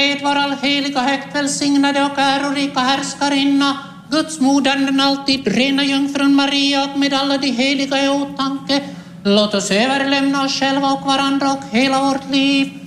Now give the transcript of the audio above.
fred var allheliga, högt välsignade och ärorika härskarinna, Guds moder, den alltid rena jungfrun Maria och med alla de heliga i åtanke. Låt oss överlämna oss själva och varandra och hela vårt liv